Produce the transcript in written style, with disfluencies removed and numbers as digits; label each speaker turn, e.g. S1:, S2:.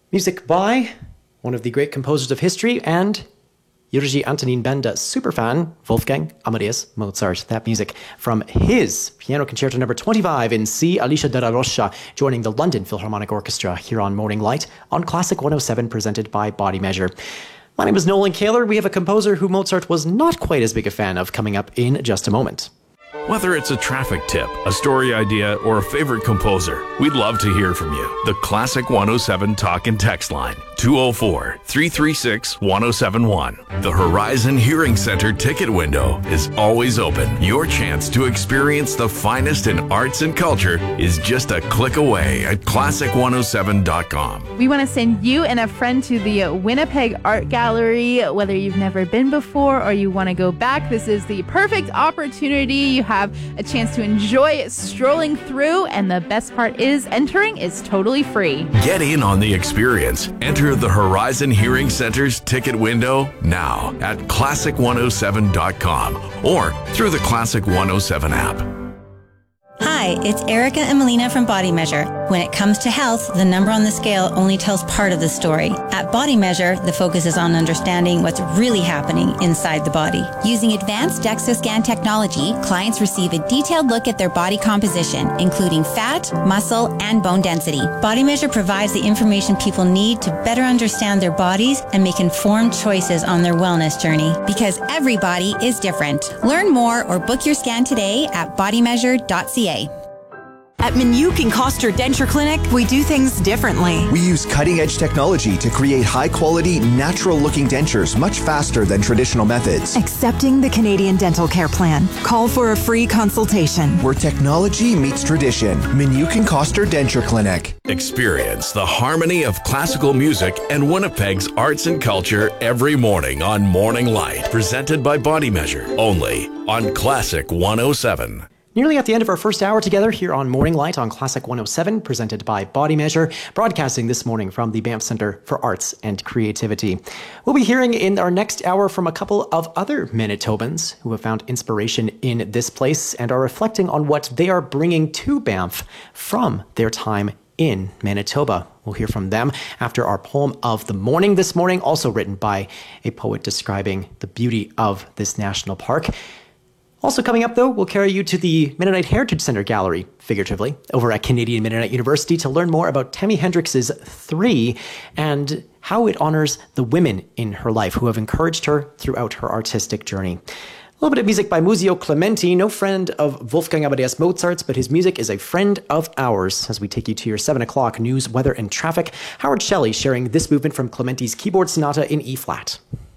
S1: Music by one of the great composers of history and Jiří Antonín Benda superfan, Wolfgang Amadeus Mozart. That music from his Piano Concerto No. 25 in C. Alicia della Rocha, joining the London Philharmonic Orchestra here on Morning Light on Classic 107, presented by Body Measure. My name is Nolan Kaler. We have a composer who Mozart was not quite as big a fan of coming up in just a moment.
S2: Whether it's a traffic tip, a story idea, or a favorite composer, we'd love to hear from you. The Classic 107 Talk and Text line, 204-336-1071. The Horizon Hearing Center ticket window is always open. Your chance to experience the finest in arts and culture is just a click away at classic107.com.
S3: We want to send you and a friend to the Winnipeg Art Gallery. Whether you've never been before or you want to go back, this is the perfect opportunity. You have a chance to enjoy strolling through, and the best part is entering is totally free.
S2: Get in on the experience. Enter the Horizon Hearing Center's ticket window now at classic107.com or through the Classic 107 app.
S4: Hi, it's Erica and Melina from Body Measure. When it comes to health, the number on the scale only tells part of the story. At Body Measure, the focus is on understanding what's really happening inside the body. Using advanced DEXA scan technology, clients receive a detailed look at their body composition, including fat, muscle, and bone density. Body Measure provides the information people need to better understand their bodies and make informed choices on their wellness journey. Because every body is different. Learn more or book your scan today at bodymeasure.ca.
S5: At Minuk and Koster Denture Clinic, we do things differently.
S6: We use cutting-edge technology to create high-quality, natural-looking dentures much faster than traditional methods.
S5: Accepting the Canadian Dental Care Plan. Call for a free consultation.
S6: Where technology meets tradition. Minuk and Koster Denture Clinic.
S2: Experience the harmony of classical music and Winnipeg's arts and culture every morning on Morning Light, presented by Body Measure, only on Classic 107.
S1: Nearly at the end of our first hour together here on Morning Light on Classic 107, presented by Body Measure, broadcasting this morning from the Banff Centre for Arts and Creativity. We'll be hearing in our next hour from a couple of other Manitobans who have found inspiration in this place and are reflecting on what they are bringing to Banff from their time in Manitoba. We'll hear from them after our poem of the morning this morning, also written by a poet describing the beauty of this national park. Also coming up, though, we'll carry you to the Mennonite Heritage Center Gallery, figuratively, over at Canadian Mennonite University to learn more about Tammy Hendrix's Three and how it honors the women in her life who have encouraged her throughout her artistic journey. A little bit of music by Muzio Clementi, no friend of Wolfgang Amadeus Mozart's, but his music is a friend of ours. As we take you to your 7 o'clock news, weather, and traffic, Howard Shelley sharing this movement from Clementi's keyboard sonata in E-flat.